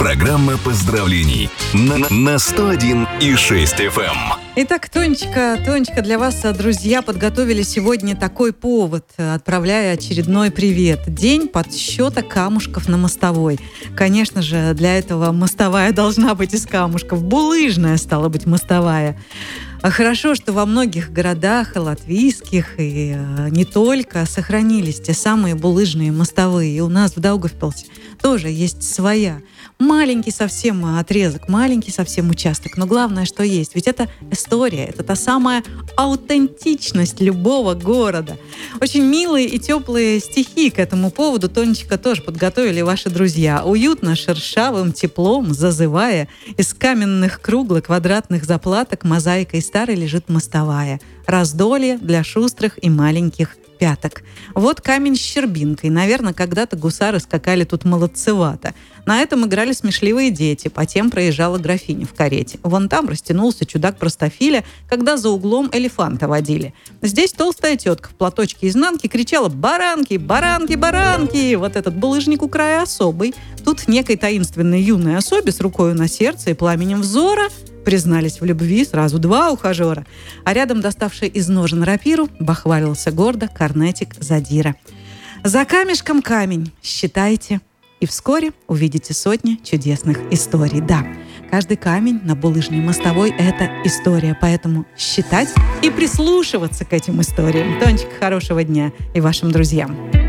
Программа поздравлений на 101,6 FM. Итак, Тонечка, для вас, друзья, подготовили сегодня такой повод, отправляя очередной привет. День подсчета камушков на мостовой. Конечно же, для этого мостовая должна быть из камушков. Булыжная, стала быть, мостовая. А хорошо, что во многих городах, и латвийских, и не только, сохранились те самые булыжные мостовые. И у нас в Даугавпилсе тоже есть своя. Маленький совсем отрезок, маленький совсем участок. Но главное, что есть. Ведь это история, это та самая аутентичность любого города. Очень милые и теплые стихи к этому поводу, Тонечка, тоже подготовили ваши друзья. Уютно, шершавым теплом, зазывая, из каменных кругло-квадратных заплаток мозаикой старой лежит мостовая. Раздолье для шустрых и маленьких пяток. Вот камень с щербинкой. Наверное, когда-то гусары скакали тут молодцевато. На этом играли смешливые дети. По тем проезжала графиня в карете. Вон там растянулся чудак простофиля, когда за углом элефанта водили. Здесь толстая тетка в платочке изнанки кричала: «Баранки, баранки, баранки!» Вот этот булыжник у края особый. Тут некой таинственной юной особе с рукою на сердце и пламенем взора признались в любви сразу два ухажера. А рядом, доставший из ножен рапиру, бахвалился гордо корнетик задира. За камешком камень, считайте, и вскоре увидите сотни чудесных историй. Да, каждый камень на булыжной мостовой – это история, поэтому считать и прислушиваться к этим историям. Тонечка, хорошего дня и вашим друзьям.